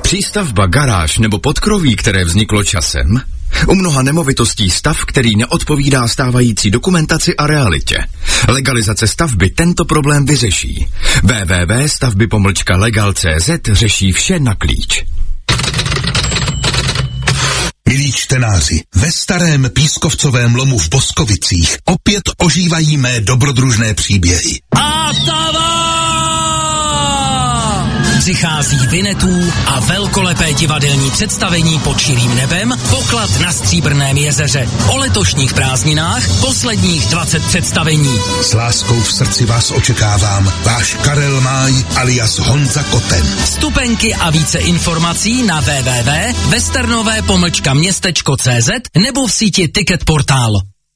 Přístavba, garáž nebo podkroví, které vzniklo časem? U mnoha nemovitostí stav, který neodpovídá stávající dokumentaci a realitě. Legalizace stavby tento problém vyřeší. www.stavby-legal.cz řeší vše na klíč. Milí čtenáři, ve starém pískovcovém lomu v Boskovicích opět ožívají mé dobrodružné příběhy. Přichází Vinetů a velkolepé divadelní představení Pod širým nebem, Poklad na Stříbrném jezeře. O letošních prázdninách posledních 20 představení. S láskou v srdci vás očekávám, váš Karel Máj alias Honza Koten. Vstupenky a více informací na www.westernové-městečko.cz nebo v síti Ticket Portál.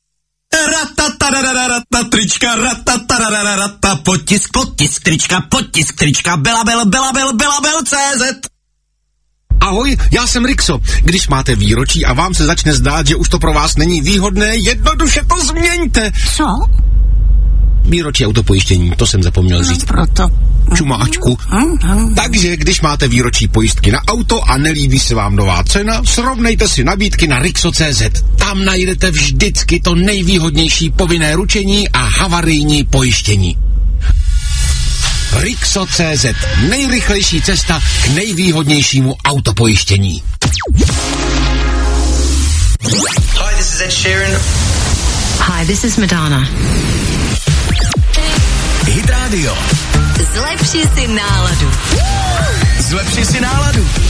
Trička, potisk, trička, belabel.cz. Ahoj, já jsem Rixo. Když máte výročí a vám se začne zdát, že už to pro vás není výhodné, jednoduše to změňte. Co? Výročí autopojištění, to jsem zapomněl říct. Proto. Čumáčku. Takže, když máte výročí pojistky na auto a nelíbí se vám nová cena, srovnejte si nabídky na Rixo.cz. Tam najdete vždycky to nejvýhodnější povinné ručení a havarijní pojištění. Rixo.cz. Nejrychlejší cesta k nejvýhodnějšímu autopojištění. Hi, this is Ed Sheeran. Hi, this is Madonna. Hit Radio. Zlepši si náladu. Zlepši si náladu.